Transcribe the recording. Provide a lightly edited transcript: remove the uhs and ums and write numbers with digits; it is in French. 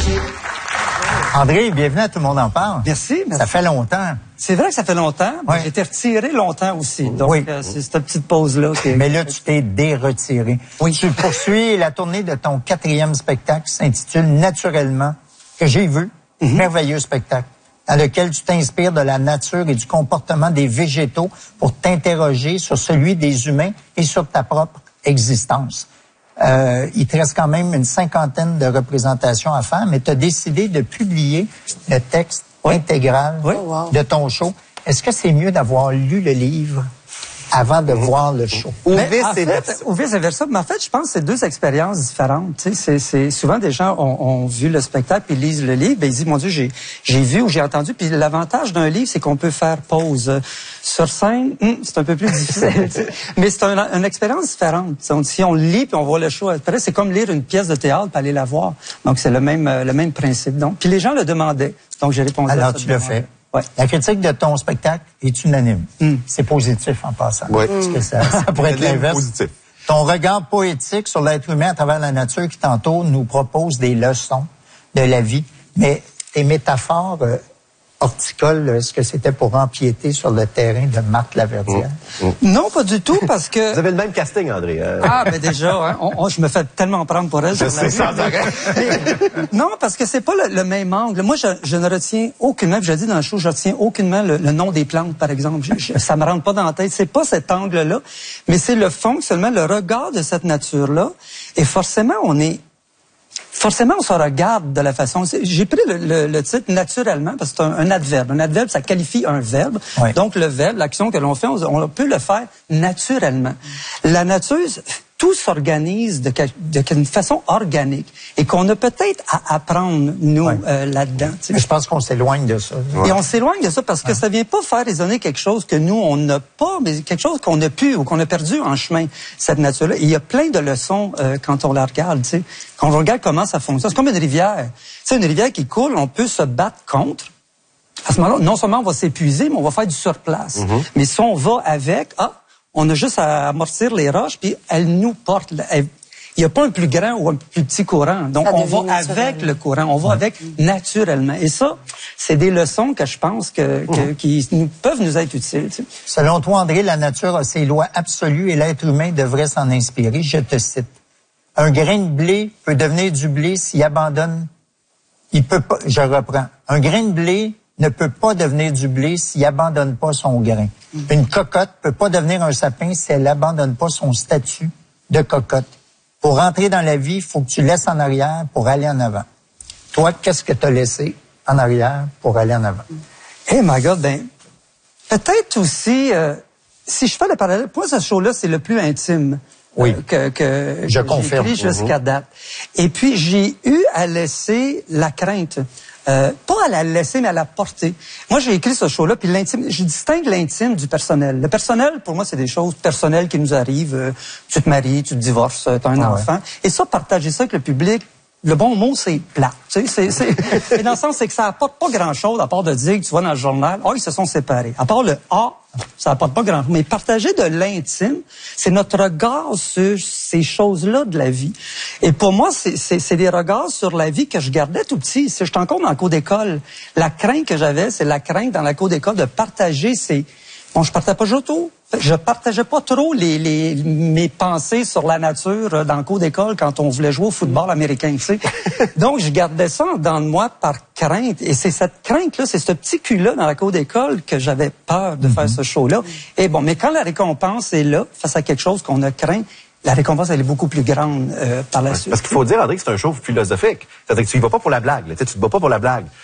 André, bienvenue à Tout le monde en parle. Merci. Ça fait longtemps. C'est vrai que ça fait longtemps. Ouais. J'ai été retiré longtemps aussi. Donc, oui. C'est cette petite pause-là. Mais là, tu t'es déretiré. Oui. Tu poursuis la tournée de ton 4e spectacle, s'intitule Naturellement, que j'ai vu. Merveilleux spectacle, dans lequel tu t'inspires de la nature et du comportement des végétaux pour t'interroger sur celui des humains et sur ta propre existence. Il te reste quand même une 50aine de représentations à faire, mais tu as décidé de publier le texte intégral de ton show. Est-ce que c'est mieux d'avoir lu le livre avant de voir le show? Ou vice-versa. Mais en fait, je pense que c'est deux expériences différentes. Tu sais, c'est souvent des gens ont vu le spectacle puis lisent le livre, ben ils disent mon Dieu, j'ai vu ou j'ai entendu. Puis l'avantage d'un livre, c'est qu'on peut faire pause. Sur scène, c'est un peu plus difficile. Mais c'est une expérience différente. Si on lit puis on voit le show après, c'est comme lire une pièce de théâtre puis aller la voir. Donc c'est le même principe. Donc, puis les gens le demandaient. Donc j'ai répondu. Alors à ça. tu l'as fait. Ouais. La critique de ton spectacle est unanime. C'est positif en passant. Oui. Parce que ça pourrait être l'inverse. Positif. Ton regard poétique sur l'être humain à travers la nature qui t'entoure nous propose des leçons de la vie. Mais tes métaphores horticoles, est-ce que c'était pour empiéter sur le terrain de Marthe Laverdière? Non, pas du tout, parce que... Vous avez le même casting, André. Ah, ben déjà, hein, je me fais tellement prendre pour elle. Je sais, sans arrêt. Non, parce que c'est pas le même angle. Moi, je ne retiens aucunement, je le dis dans le show, je retiens aucunement le nom des plantes, par exemple. Ça me rentre pas dans la tête. C'est pas cet angle-là, mais c'est le fond, seulement le regard de cette nature-là. Et forcément, on se regarde de la façon... J'ai pris le titre naturellement parce que c'est un adverbe. Un adverbe, ça qualifie un verbe. Oui. Donc, le verbe, l'action que l'on fait, on peut le faire naturellement. La nature, tout s'organise d'une façon organique et qu'on a peut-être à apprendre, nous, là-dedans. Mais je pense qu'on s'éloigne de ça. Et on s'éloigne de ça parce que ça vient pas faire résonner quelque chose que nous, on n'a pas, mais quelque chose qu'on a pu ou qu'on a perdu en chemin, cette nature-là. Et il y a plein de leçons quand on la regarde, tu sais. Quand on regarde comment ça fonctionne. C'est comme une rivière. Tu sais, une rivière qui coule, on peut se battre contre. À ce moment-là, non seulement on va s'épuiser, mais on va faire du surplace. Mais si on va avec, on a juste à amortir les roches, puis elles nous portent. Il n'y a pas un plus grand ou un plus petit courant. Donc, on va avec le courant, on va avec naturellement. Et ça, c'est des leçons que je pense qui peuvent nous être utiles. Tu sais. Selon toi, André, la nature a ses lois absolues et l'être humain devrait s'en inspirer. Je te cite. Un grain de blé peut devenir du blé s'il abandonne. Il peut pas, je reprends. Un grain de blé ne peut pas devenir du blé s'il abandonne pas son grain. Une cocotte peut pas devenir un sapin si elle abandonne pas son statut de cocotte. Pour rentrer dans la vie, il faut que tu laisses en arrière pour aller en avant. Toi, qu'est-ce que tu as laissé en arrière pour aller en avant? Eh, my God, peut-être aussi, si je fais le parallèle, pour moi, ce show-là, c'est le plus intime. Oui, que je confirme. J'ai écrit jusqu'à date. Et puis, j'ai eu à laisser la crainte. Pas à la laisser, mais à la porter. Moi, j'ai écrit ce show-là, puis l'intime, je distingue l'intime du personnel. Le personnel, pour moi, c'est des choses personnelles qui nous arrivent. Tu te maries, tu te divorces, tu as un enfant. Et ça, partager ça avec le public, le bon mot, c'est plat. Tu sais, et dans le sens, c'est que ça apporte pas grand-chose, à part de dire que tu vois dans le journal, ils se sont séparés. À part le ça apporte pas grand-chose. Mais partager de l'intime, c'est notre regard sur ces choses-là de la vie. Et pour moi, c'est des regards sur la vie que je gardais tout petit. Si j'étais encore dans la cour d'école, la crainte que j'avais, c'est la crainte dans la cour d'école de partager ces... Bon, je partageais pas trop. Je partageais pas trop mes pensées sur la nature dans le cours d'école quand on voulait jouer au football américain, tu sais. Donc, je gardais ça dans moi par crainte. Et c'est cette crainte-là, c'est ce petit cul-là dans la cour d'école que j'avais peur de faire ce show-là. Et bon, mais quand la récompense est là, face à quelque chose qu'on a craint, la récompense, elle est beaucoup plus grande par la suite. Parce qu'il faut dire, André, que c'est un show philosophique. C'est-à-dire que tu y vas pas pour la blague. Tu te bats pas pour la blague.